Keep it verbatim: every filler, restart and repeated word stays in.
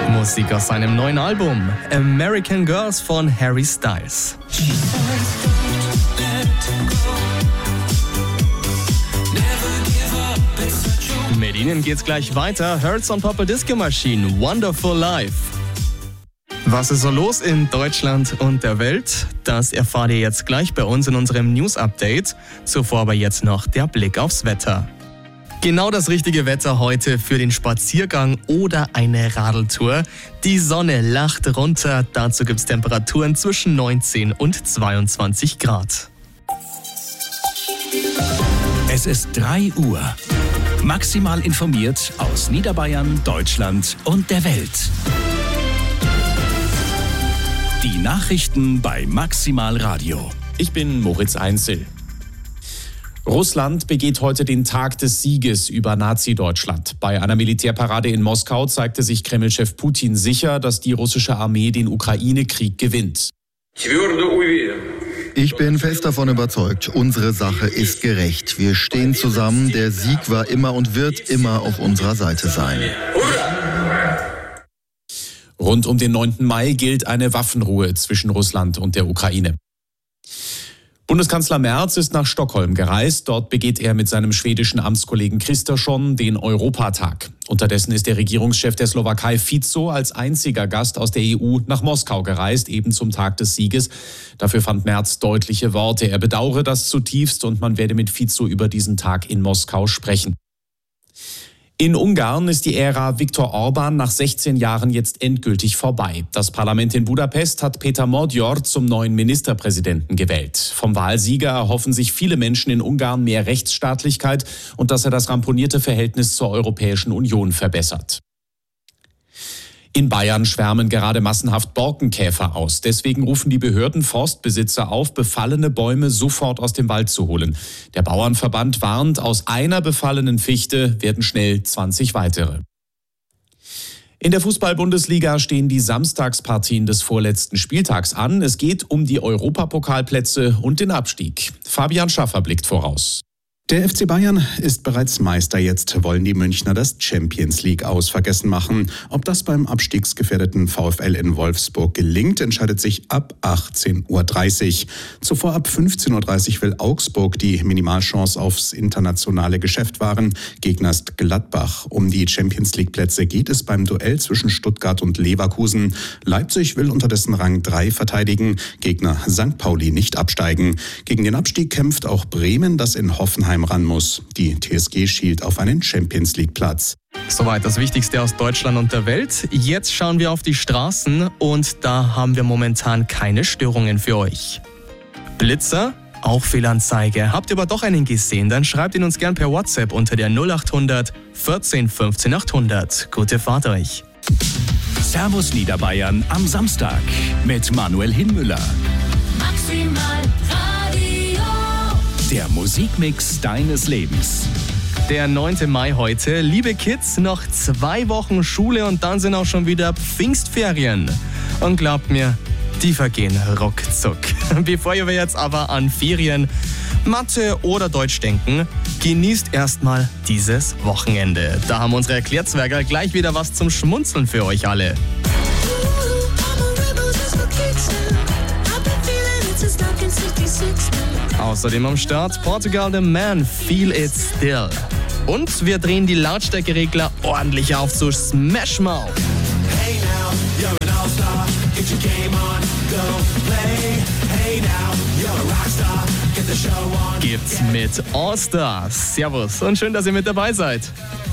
Musik aus seinem neuen Album American Girls von Harry Styles. Mit ihnen geht's gleich weiter. Hurts on Purple Disco Machine, Wonderful Life. Was ist so los in Deutschland und der Welt? Das erfahrt ihr jetzt gleich bei uns in unserem News-Update. Zuvor aber jetzt noch der Blick aufs Wetter. Genau das richtige Wetter heute für den Spaziergang oder eine Radeltour. Die Sonne lacht runter, dazu gibt es Temperaturen zwischen neunzehn und zweiundzwanzig Grad. Es ist drei Uhr. Maximal informiert aus Niederbayern, Deutschland und der Welt. Die Nachrichten bei Maximal Radio. Ich bin Moritz Einzel. Russland begeht heute den Tag des Sieges über Nazi-Deutschland. Bei einer Militärparade in Moskau zeigte sich Kreml-Chef Putin sicher, dass die russische Armee den Ukraine-Krieg gewinnt. Ich bin fest davon überzeugt, unsere Sache ist gerecht. Wir stehen zusammen, der Sieg war immer und wird immer auf unserer Seite sein. Rund um den neunten Mai gilt eine Waffenruhe zwischen Russland und der Ukraine. Bundeskanzler Merz ist nach Stockholm gereist. Dort begeht er mit seinem schwedischen Amtskollegen Kristersson den Europatag. Unterdessen ist der Regierungschef der Slowakei Fico als einziger Gast aus der E U nach Moskau gereist, eben zum Tag des Sieges. Dafür fand Merz deutliche Worte. Er bedauere das zutiefst und man werde mit Fico über diesen Tag in Moskau sprechen. In Ungarn ist die Ära Viktor Orbán nach sechzehn Jahren jetzt endgültig vorbei. Das Parlament in Budapest hat Péter Modor zum neuen Ministerpräsidenten gewählt. Vom Wahlsieger erhoffen sich viele Menschen in Ungarn mehr Rechtsstaatlichkeit und dass er das ramponierte Verhältnis zur Europäischen Union verbessert. In Bayern schwärmen gerade massenhaft Borkenkäfer aus. Deswegen rufen die Behörden Forstbesitzer auf, befallene Bäume sofort aus dem Wald zu holen. Der Bauernverband warnt, aus einer befallenen Fichte werden schnell zwanzig weitere. In der Fußball-Bundesliga stehen die Samstagspartien des vorletzten Spieltags an. Es geht um die Europapokalplätze und den Abstieg. Fabian Schaffer blickt voraus. Der F C Bayern ist bereits Meister. Jetzt wollen die Münchner das Champions League aus vergessen machen. Ob das beim abstiegsgefährdeten VfL in Wolfsburg gelingt, entscheidet sich ab achtzehn Uhr dreißig. Zuvor ab fünfzehn Uhr dreißig will Augsburg die Minimalchance aufs internationale Geschäft wahren. Gegner ist Gladbach. Um die Champions League Plätze geht es beim Duell zwischen Stuttgart und Leverkusen. Leipzig will unterdessen Rang drei verteidigen. Gegner Sankt Pauli nicht absteigen. Gegen den Abstieg kämpft auch Bremen, das in Hoffenheim ran muss. Die T S G schielt auf einen Champions League Platz. Soweit das Wichtigste aus Deutschland und der Welt. Jetzt schauen wir auf die Straßen und da haben wir momentan keine Störungen für euch. Blitzer? Auch Fehlanzeige. Habt ihr aber doch einen gesehen? Dann schreibt ihn uns gern per WhatsApp unter der null acht hundert vierzehn fünfzehn achthundert. Gute Fahrt euch. Servus Niederbayern am Samstag mit Manuel Hinmüller. Maximal Radio. Der Musikmix deines Lebens. Der neunte Mai heute. Liebe Kids, noch zwei Wochen Schule und dann sind auch schon wieder Pfingstferien. Und glaubt mir, die vergehen ruckzuck. Bevor wir jetzt aber an Ferien, Mathe oder Deutsch denken, genießt erstmal dieses Wochenende. Da haben unsere Erklärzwerger gleich wieder was zum Schmunzeln für euch alle. Außerdem am Start Portugal The Man, Feel It Still. Und wir drehen die Lautstärkeregler ordentlich auf zu Smash Mouth. Hey now, you're an all-star, get your game on, go play. Hey now, you're a rockstar, get the show on. Gibt's mit All Stars. Servus und schön, dass ihr mit dabei seid.